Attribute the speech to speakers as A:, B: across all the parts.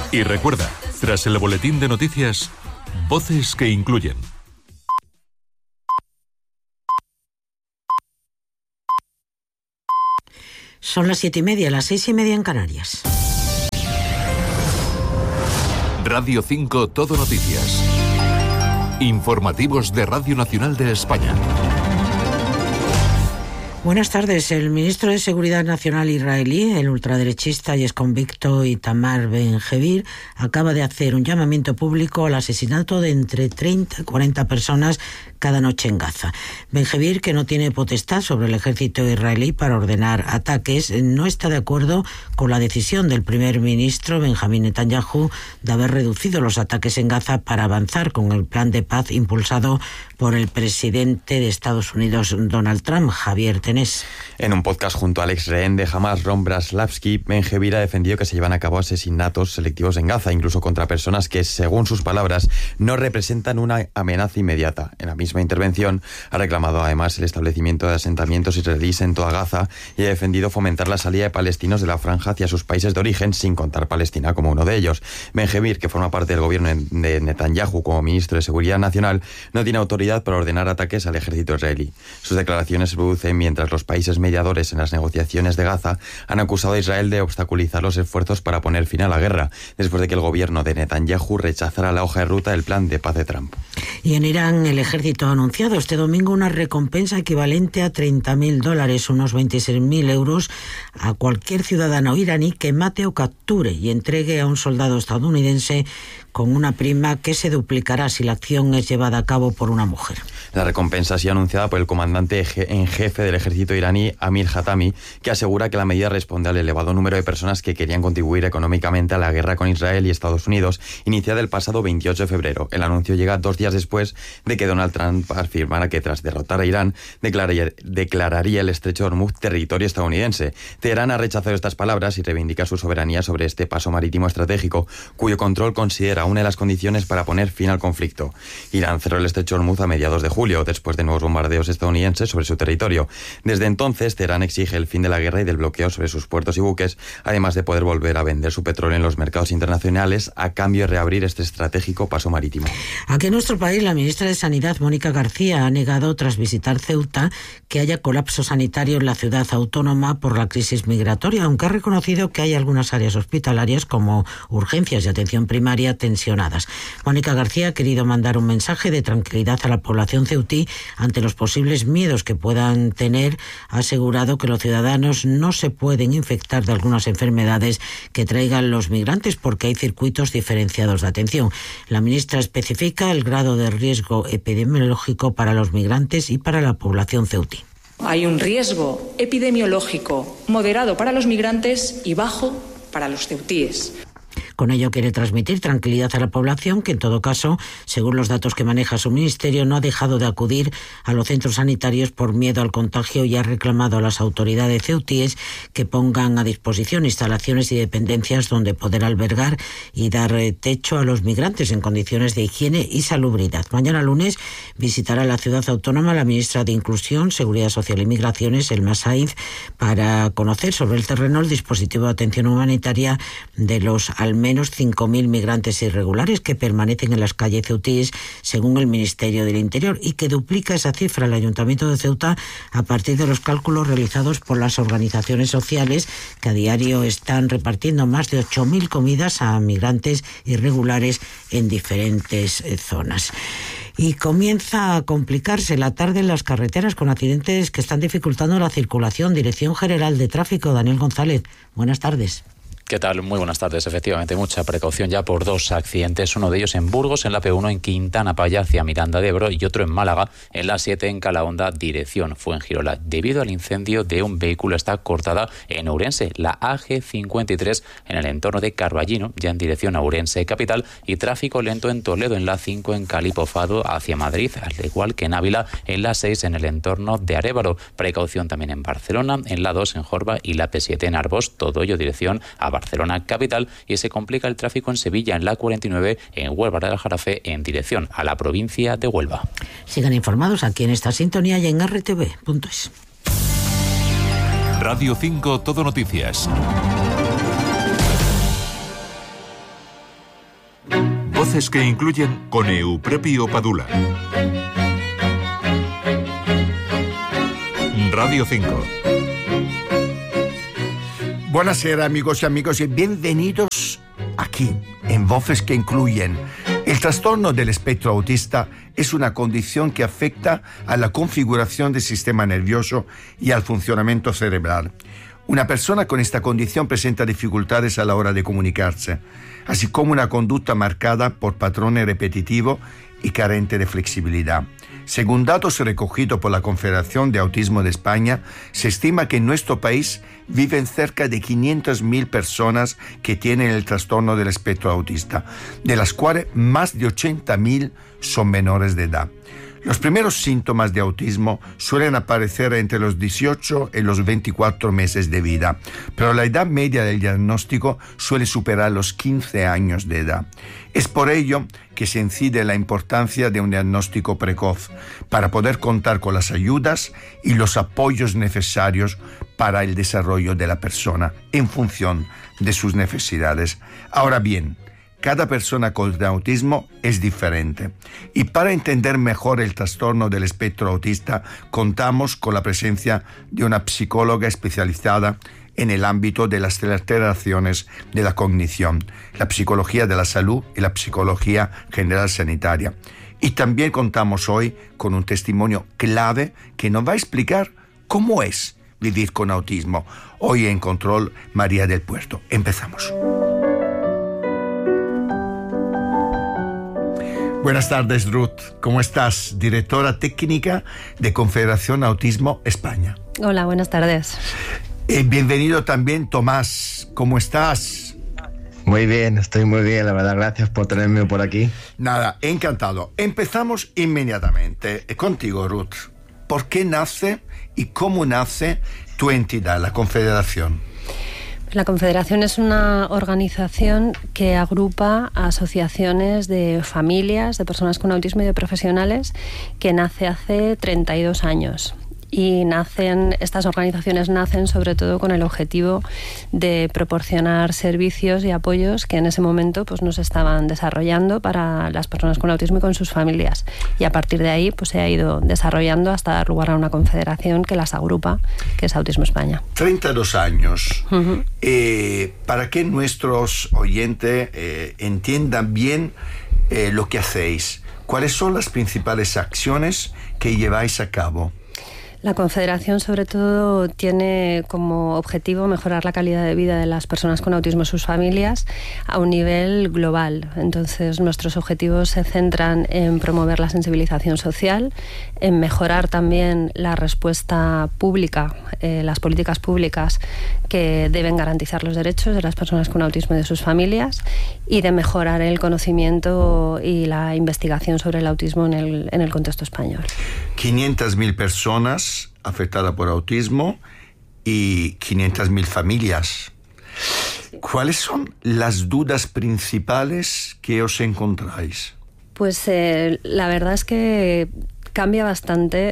A: Y recuerda, tras el boletín de noticias, voces que incluyen.
B: Son las 7:30, las 6:30 en Canarias.
A: Radio 5 Todo Noticias. Informativos de Radio Nacional de España.
B: Buenas tardes. El ministro de Seguridad Nacional israelí, el ultraderechista y exconvicto Itamar Ben-Gvir, acaba de hacer un llamamiento público al asesinato de entre 30 y 40 personas cada noche en Gaza. Ben-Gvir, que no tiene potestad sobre el ejército israelí para ordenar ataques, no está de acuerdo con la decisión del primer ministro Benjamín Netanyahu de haber reducido los ataques en Gaza para avanzar con el plan de paz impulsado por el presidente de Estados Unidos, Donald Trump, Javier Tenés.
C: En un podcast junto al ex rehén de Hamas, Ron Braslavsky, Ben-Gvir ha defendido que se llevan a cabo asesinatos selectivos en Gaza, incluso contra personas que, según sus palabras, no representan una amenaza inmediata. En la misma intervención ha reclamado además el establecimiento de asentamientos israelíes en toda Gaza y ha defendido fomentar la salida de palestinos de la franja hacia sus países de origen, sin contar Palestina como uno de ellos. Ben-Gvir, que forma parte del gobierno de Netanyahu como ministro de Seguridad Nacional, no tiene autoridad para ordenar ataques al ejército israelí. Sus declaraciones se producen mientras los países mediadores en las negociaciones de Gaza han acusado a Israel de obstaculizar los esfuerzos para poner fin a la guerra, después de que el gobierno de Netanyahu rechazara la hoja de ruta del plan de paz de Trump.
B: Y en Irán, el ejército ha anunciado este domingo una recompensa equivalente a $30.000, unos 26.000 euros, a cualquier ciudadano iraní que mate o capture y entregue a un soldado estadounidense, con una prima que se duplicará si la acción es llevada a cabo por una mujer.
C: La recompensa ha sido anunciada por el comandante en jefe del ejército iraní, Amir Hatami, que asegura que la medida responde al elevado número de personas que querían contribuir económicamente a la guerra con Israel y Estados Unidos, iniciada el pasado 28 de febrero. El anuncio llega 2 días después de que Donald Trump afirmara que tras derrotar a Irán, declararía el estrecho de Hormuz territorio estadounidense. Teherán ha rechazado estas palabras y reivindica su soberanía sobre este paso marítimo estratégico, cuyo control considera una de las condiciones para poner fin al conflicto. Irán cerró el estrecho de Hormuz a mediados de julio, después de nuevos bombardeos estadounidenses sobre su territorio. Desde entonces, Teherán exige el fin de la guerra y del bloqueo sobre sus puertos y buques, además de poder volver a vender su petróleo en los mercados internacionales a cambio de reabrir este estratégico paso marítimo.
B: Aquí en nuestro país, la ministra de Sanidad, Mónica García, ha negado, tras visitar Ceuta, que haya colapso sanitario en la ciudad autónoma por la crisis migratoria, aunque ha reconocido que hay algunas áreas hospitalarias como urgencias y atención primaria tensionadas. Mónica García ha querido mandar un mensaje de tranquilidad a la población ceutí ante los posibles miedos que puedan tener. Ha asegurado que los ciudadanos no se pueden infectar de algunas enfermedades que traigan los migrantes porque hay circuitos diferenciados de atención. La ministra especifica el grado de riesgo epidemiológico para los migrantes y para la población ceutí.
D: Hay un riesgo epidemiológico moderado para los migrantes y bajo para los ceutíes.
B: Con ello quiere transmitir tranquilidad a la población, que en todo caso, según los datos que maneja su ministerio, no ha dejado de acudir a los centros sanitarios por miedo al contagio y ha reclamado a las autoridades ceutíes que pongan a disposición instalaciones y dependencias donde poder albergar y dar techo a los migrantes en condiciones de higiene y salubridad. Mañana lunes visitará la ciudad autónoma la ministra de Inclusión, Seguridad Social y Migraciones, Elma Sainz, para conocer sobre el terreno el dispositivo de atención humanitaria de los al menos 5.000 migrantes irregulares que permanecen en las calles ceutíes, según el Ministerio del Interior, y que duplica esa cifra el Ayuntamiento de Ceuta a partir de los cálculos realizados por las organizaciones sociales, que a diario están repartiendo más de 8.000 comidas a migrantes irregulares en diferentes zonas. Y comienza a complicarse la tarde en las carreteras con accidentes que están dificultando la circulación. Dirección General de Tráfico, Daniel González. Buenas tardes.
E: ¿Qué tal? Muy buenas tardes. Efectivamente, mucha precaución ya por 2 accidentes. Uno de ellos en Burgos, en la P1, en Quintana Paya, hacia Miranda de Ebro, y otro en Málaga, en la 7, en Calahonda, dirección Fuengirola. Debido al incendio de un vehículo está cortada en Ourense, la AG53, en el entorno de Carballino, ya en dirección a Ourense capital, y tráfico lento en Toledo, en la 5, en Calipofado, hacia Madrid, al igual que en Ávila, en la 6, en el entorno de Arévalo. Precaución también en Barcelona, en la 2, en Jorba, y la P7 en Arbós, todo ello dirección a Barcelona capital, y se complica el tráfico en Sevilla, en la 49, en Huelva del Aljarafe, en dirección a la provincia de Huelva.
B: Sigan informados aquí en esta sintonía y en rtv.es.
A: Radio 5 Todo Noticias. Voces que incluyen con Eupropio Padula. Radio 5.
F: Buonasera amigos y amigas y bienvenidos aquí en Voces que incluyen. El trastorno del espectro autista es una condición que afecta a la configuración del sistema nervioso y al funcionamiento cerebral. Una persona con esta condición presenta dificultades a la hora de comunicarse, así como una conducta marcada por patrones repetitivos y carente de flexibilidad. Según datos recogidos por la Confederación de Autismo de España, se estima que en nuestro país viven cerca de 500.000 personas que tienen el trastorno del espectro autista, de las cuales más de 80.000 son menores de edad. Los primeros síntomas de autismo suelen aparecer entre los 18 y los 24 meses de vida, pero la edad media del diagnóstico suele superar los 15 años de edad. Es por ello que se incide en la importancia de un diagnóstico precoz para poder contar con las ayudas y los apoyos necesarios para el desarrollo de la persona en función de sus necesidades. Ahora bien, cada persona con autismo es diferente y para entender mejor el trastorno del espectro autista contamos con la presencia de una psicóloga especializada en el ámbito de las alteraciones de la cognición, la psicología de la salud y la psicología general sanitaria. Y también contamos hoy con un testimonio clave que nos va a explicar cómo es vivir con autismo. Hoy en Control, María del Puerto. Empezamos. Buenas tardes, Ruth. ¿Cómo estás? Directora técnica de Confederación Autismo España.
G: Hola, buenas tardes.
F: Bienvenido también, Tomás. ¿Cómo estás?
H: Muy bien, estoy muy bien, la verdad. Gracias por tenerme por aquí.
F: Nada, encantado. Empezamos inmediatamente. Contigo, Ruth. ¿Por qué nace y cómo nace tu entidad, la Confederación?
G: La Confederación es una organización que agrupa asociaciones de familias, de personas con autismo y de profesionales, que nace hace 32 años. Y estas organizaciones nacen sobre todo con el objetivo de proporcionar servicios y apoyos que en ese momento pues no se estaban desarrollando para las personas con autismo y con sus familias. Y a partir de ahí pues se ha ido desarrollando hasta dar lugar a una confederación que las agrupa, que es Autismo España.
F: 32 años. Uh-huh. Para que nuestros oyentes entiendan bien lo que hacéis, ¿cuáles son las principales acciones que lleváis a cabo?
G: La Confederación, sobre todo, tiene como objetivo mejorar la calidad de vida de las personas con autismo y sus familias a un nivel global. Entonces, nuestros objetivos se centran en promover la sensibilización social, en mejorar también la respuesta pública, las políticas públicas que deben garantizar los derechos de las personas con autismo y de sus familias, y de mejorar el conocimiento y la investigación sobre el autismo en el contexto español.
F: 500.000 personas afectadas por autismo y 500.000 familias. ¿Cuáles son las dudas principales que os encontráis?
G: Pues la verdad es que cambia bastante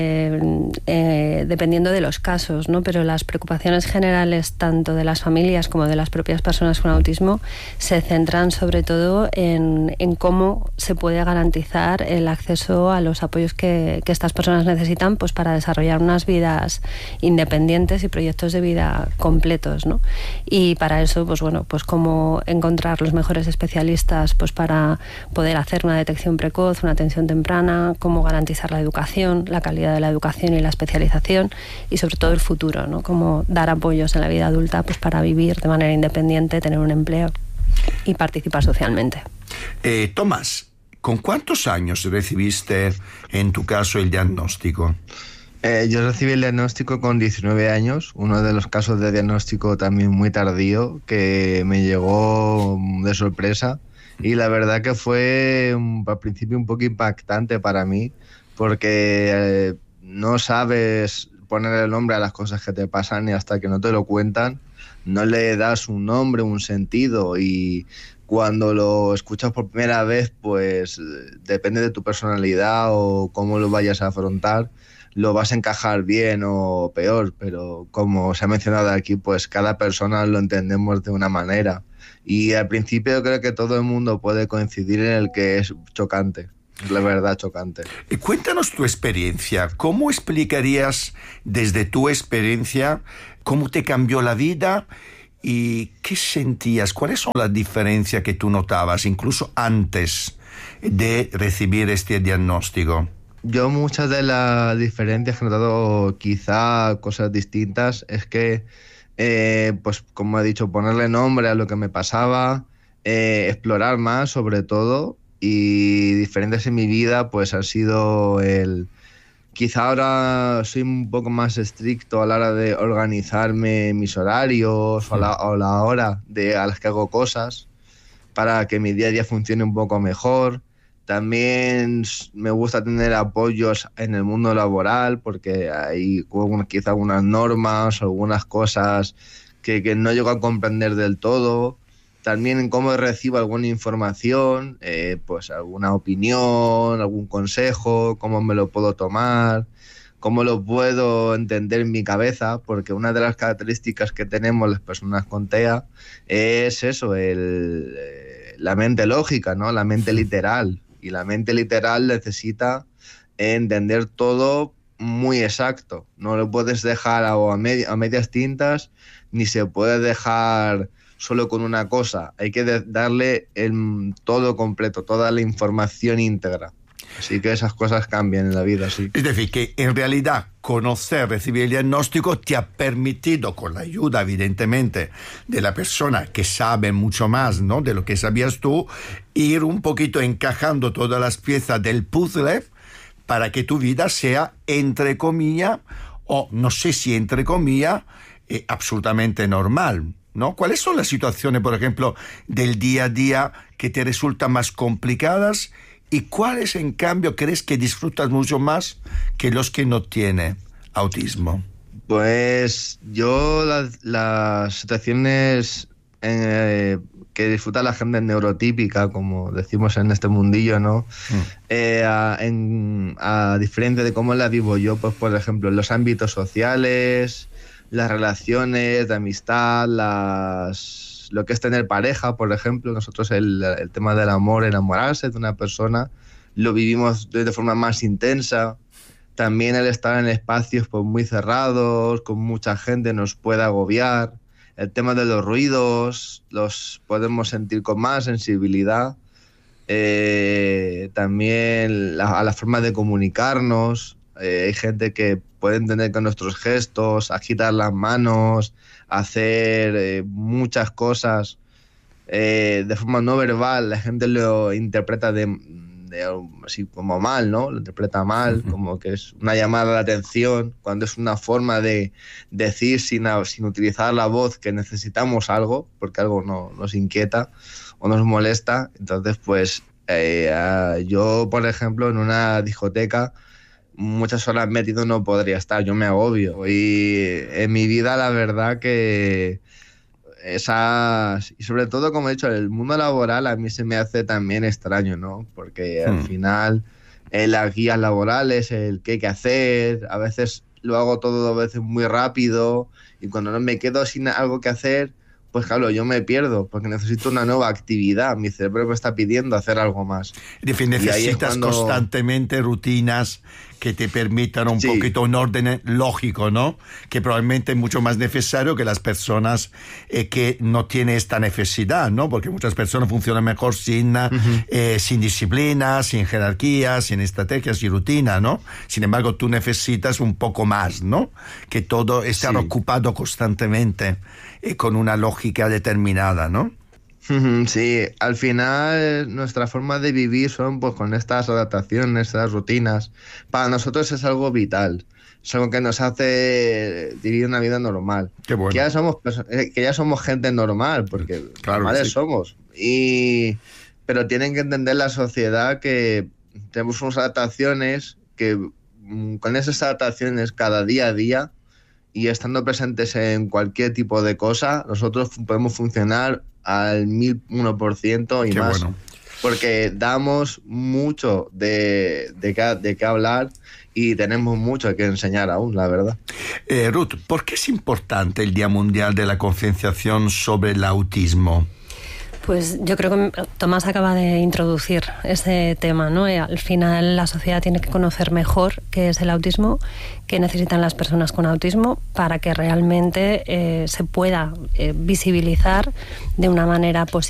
G: dependiendo de los casos, ¿no? Pero las preocupaciones generales tanto de las familias como de las propias personas con autismo se centran sobre todo en cómo se puede garantizar el acceso a los apoyos que estas personas necesitan pues para desarrollar unas vidas independientes y proyectos de vida completos, ¿no? Y para eso pues cómo encontrar los mejores especialistas pues para poder hacer una detección precoz, una atención temprana, cómo garantizar la educación, la calidad de la educación y la especialización, y sobre todo el futuro, ¿no? Cómo dar apoyos en la vida adulta pues para vivir de manera independiente, tener un empleo y participar socialmente.
F: Tomás, ¿con cuántos años recibiste en tu caso el diagnóstico?
H: Yo recibí el diagnóstico con 19 años, uno de los casos de diagnóstico también muy tardío que me llegó de sorpresa, y la verdad que fue al principio un poco impactante para mí, porque no sabes poner el nombre a las cosas que te pasan y hasta que no te lo cuentan no le das un nombre, un sentido, y cuando lo escuchas por primera vez pues depende de tu personalidad o cómo lo vayas a afrontar, lo vas a encajar bien o peor, pero como se ha mencionado aquí, pues cada persona lo entendemos de una manera Y al principio creo que todo el mundo puede coincidir en el que es chocante. La verdad, chocante.
F: Cuéntanos tu experiencia. ¿Cómo explicarías desde tu experiencia cómo te cambió la vida y qué sentías? ¿Cuáles son las diferencias que tú notabas incluso antes de recibir este diagnóstico?
H: Yo muchas de las diferencias que he notado, quizá cosas distintas, es que, pues como he dicho, ponerle nombre a lo que me pasaba, explorar más sobre todo, y diferentes en mi vida pues han sido quizá ahora soy un poco más estricto a la hora de organizarme mis horarios o la hora a las que hago cosas para que mi día a día funcione un poco mejor. También me gusta tener apoyos en el mundo laboral porque hay quizá algunas normas, algunas cosas que no llego a comprender del todo. También en cómo recibo alguna información, pues alguna opinión, algún consejo, cómo me lo puedo tomar, cómo lo puedo entender en mi cabeza, porque una de las características que tenemos las personas con TEA es eso, la mente lógica, ¿no? La mente literal. Y la mente literal necesita entender todo muy exacto. No lo puedes dejar a medias tintas, ni se puede dejar solo con una cosa. Hay que darle todo completo, toda la información íntegra. Así que esas cosas cambian en la vida, sí.
F: Es decir, que en realidad conocer, recibir el diagnóstico te ha permitido, con la ayuda evidentemente de la persona que sabe mucho más, ¿no?, de lo que sabías tú, ir un poquito encajando todas las piezas del puzzle para que tu vida sea, entre comillas, o no sé si entre comillas, absolutamente normal, ¿no? ¿Cuáles son las situaciones, por ejemplo, del día a día que te resultan más complicadas? ¿Y cuáles, en cambio, crees que disfrutas mucho más que los que no tienen autismo?
H: Pues yo las situaciones que disfruta la gente neurotípica, como decimos en este mundillo, ¿no? A diferencia de cómo la vivo yo, pues por ejemplo, en los ámbitos sociales, las relaciones de amistad, lo que es tener pareja, por ejemplo. Nosotros el tema del amor, enamorarse de una persona, lo vivimos de forma más intensa. También el estar en espacios pues, muy cerrados, con mucha gente, nos puede agobiar. El tema de los ruidos, los podemos sentir con más sensibilidad. También a la forma de comunicarnos. Hay gente que puede entender con nuestros gestos, agitar las manos, hacer muchas cosas de forma no verbal. La gente lo interpreta así como mal, ¿no? Lo interpreta mal, como que es una llamada de atención, cuando es una forma de decir sin utilizar la voz que necesitamos algo, porque algo nos inquieta o nos molesta. Entonces, pues yo, por ejemplo, en una discoteca, muchas horas metido no podría estar, yo me agobio. Y en mi vida la verdad que y sobre todo, como he dicho, el mundo laboral a mí se me hace también extraño, ¿no? Porque al final las guías laborales, el qué hay que hacer, a veces lo hago todo a veces muy rápido y cuando no me quedo sin algo que hacer, pues claro, yo me pierdo porque necesito una nueva actividad. Mi cerebro me está pidiendo hacer algo más.
F: Necesitas constantemente rutinas que te permitan un poquito un orden lógico, ¿no? Que probablemente es mucho más necesario que las personas que no tienen esta necesidad, ¿no? Porque muchas personas funcionan mejor sin disciplina, sin jerarquía, sin estrategias y rutina, ¿no? Sin embargo, tú necesitas un poco más, ¿no? Que todo esté ocupado constantemente con una lógica determinada, ¿no?
H: Sí, al final nuestra forma de vivir son pues con estas adaptaciones, estas rutinas. Para nosotros es algo vital, es algo que nos hace vivir una vida normal.
F: Qué bueno.
H: Que ya somos gente normal, porque normales somos. Pero tienen que entender la sociedad que tenemos unas adaptaciones que con esas adaptaciones cada día a día y estando presentes en cualquier tipo de cosa, nosotros podemos funcionar al 1001% y qué más. Bueno. Porque damos mucho de qué hablar y tenemos mucho que enseñar aún, la verdad.
F: Ruth, ¿por qué es importante el Día Mundial de la Concienciación sobre el Autismo?
G: Pues yo creo que Tomás acaba de introducir ese tema, ¿no? Al final la sociedad tiene que conocer mejor qué es el autismo, qué necesitan las personas con autismo para que realmente se pueda visibilizar de una manera positiva